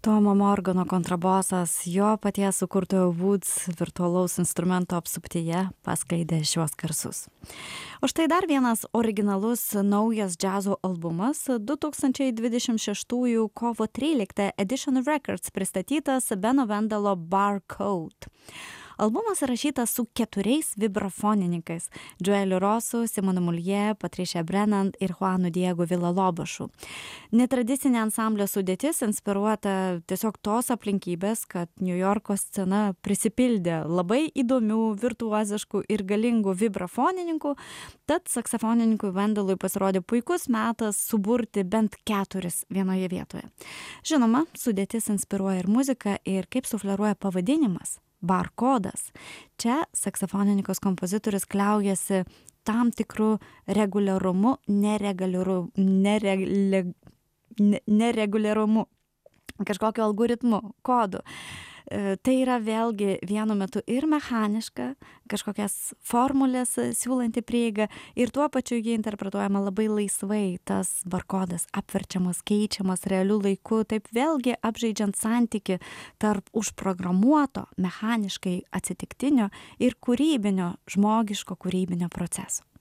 Tomo Morgano kontrabosas jo paties sukurtojo Woods virtualaus instrumento apsuptyje paskleidė šiuos garsus. O štai dar vienas originalus naujas džiazo albumas 2026 kovo 13 Edition Records pristatytas Beno Vendalo Barcode. Albumas įrašytas su 4 vibrafonininkais – Joeliu Rosu, Simonu Mulje, Patricia Brennan ir Juanu Diego Villalobašu. Netradicinė ansamblio sudėtis inspiruota tiesiog tos aplinkybės, kad Niujorko scena prisipildė labai įdomių, virtuoziškų ir galingų vibrafonininkų, tad saksofonininkui Vendalui pasirodė puikus metas suburti bent 4 vienoje vietoje. Žinoma, sudėtis inspiruoja ir muziką, ir kaip sufleruoja pavadinimas – Barkodas. Čia saksofonininkas kompozitorius kliaujasi tam tikrų reguliarumu, nereguliarumu, kažkokiu algoritmu, kodu. Tai yra vėlgi vienu metu ir mechaniška, kažkokias formulės siūlanti prieiga ir tuo pačiu jį interpretuojama labai laisvai, tas barkodas apverčiamas, keičiamas realiu laiku, taip vėlgi apžaidžiant santyki tarp užprogramuoto, mechaniškai atsitiktinio ir kūrybinio, žmogiško kūrybinio proceso.